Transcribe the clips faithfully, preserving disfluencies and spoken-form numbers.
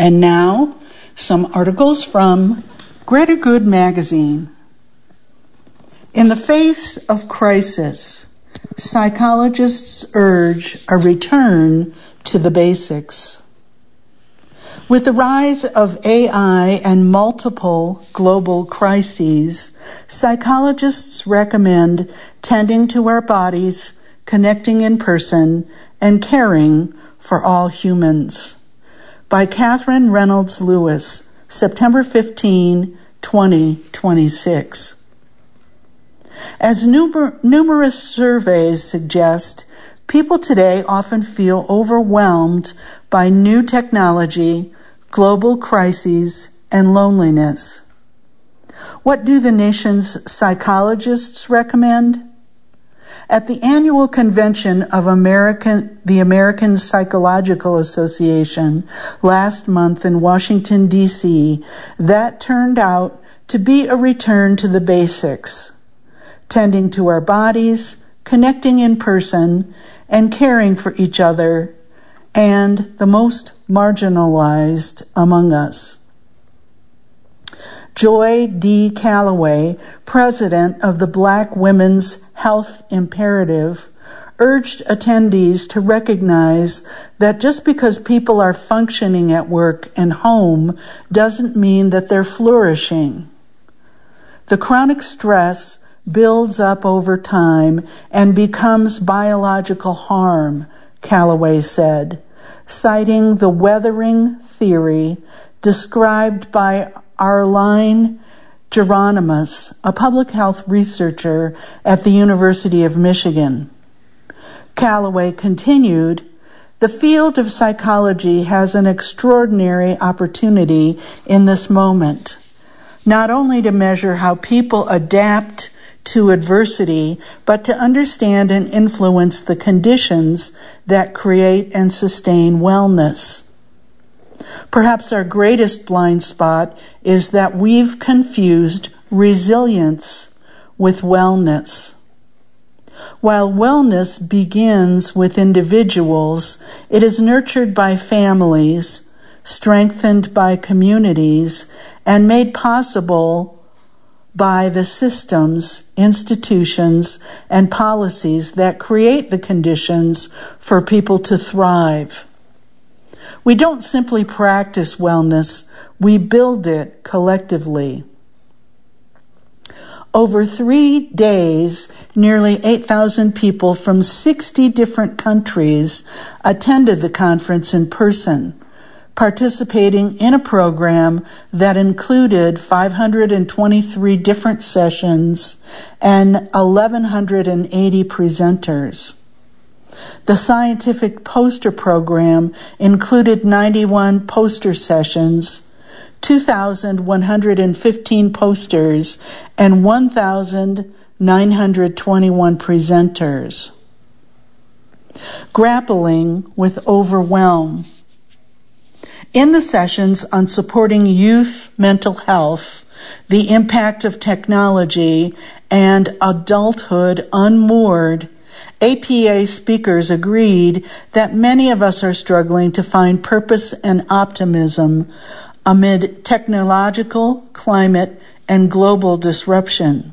And now, some articles from Greater Good magazine. In the face of crisis, psychologists urge a return to the basics. With the rise of A I and multiple global crises, psychologists recommend tending to our bodies, connecting in person, and caring for all humans. By Catherine Reynolds Lewis, September fifteenth, twenty twenty-six. As numer- numerous surveys suggest, people today often feel overwhelmed by new technology, global crises, and loneliness. What do the nation's psychologists recommend? At the annual convention of American, the American Psychological Association last month in Washington, D C, that turned out to be a return to the basics, tending to our bodies, connecting in person, and caring for each other and the most marginalized among us. Joy D. Calloway, president of the Black Women's Health Imperative, urged attendees to recognize that just because people are functioning at work and home doesn't mean that they're flourishing. The chronic stress builds up over time and becomes biological harm, Calloway said, citing the weathering theory described by Arline Geronimus, a public health researcher at the University of Michigan. Calloway continued, "The field of psychology has an extraordinary opportunity in this moment, not only to measure how people adapt to adversity, but to understand and influence the conditions that create and sustain wellness. Perhaps our greatest blind spot is that we've confused resilience with wellness. While wellness begins with individuals, it is nurtured by families, strengthened by communities, and made possible by the systems, institutions, and policies that create the conditions for people to thrive. We don't simply practice wellness, we build it collectively." Over three days, nearly eight thousand people from sixty different countries attended the conference in person, participating in a program that included five hundred twenty-three different sessions and eleven eighty presenters. The scientific poster program included ninety-one poster sessions, two thousand one hundred fifteen posters, and one thousand nine hundred twenty-one presenters. Grappling with overwhelm. In the sessions on supporting youth mental health, the impact of technology, and adulthood unmoored, A P A speakers agreed that many of us are struggling to find purpose and optimism amid technological, climate, and global disruption.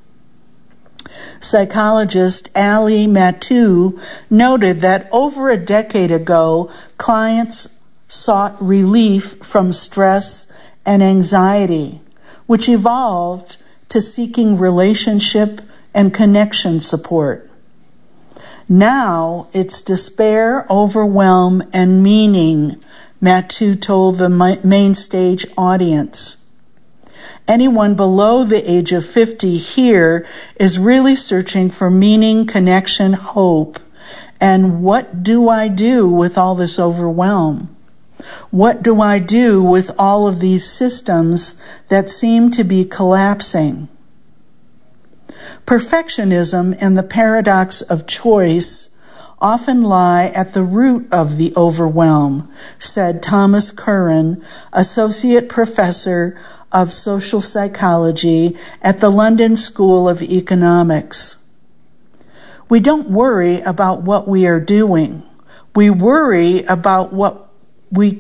Psychologist Ali Mattu noted that over a decade ago, clients sought relief from stress and anxiety, which evolved to seeking relationship and connection support. Now it's despair, overwhelm, and meaning, Mattu told the main stage audience. Anyone below the age of fifty here is really searching for meaning, connection, hope. And what do I do with all this overwhelm? What do I do with all of these systems that seem to be collapsing? Perfectionism and the paradox of choice often lie at the root of the overwhelm, said Thomas Curran, Associate Professor of Social Psychology at the London School of Economics. We don't worry about what we are doing. We worry about what we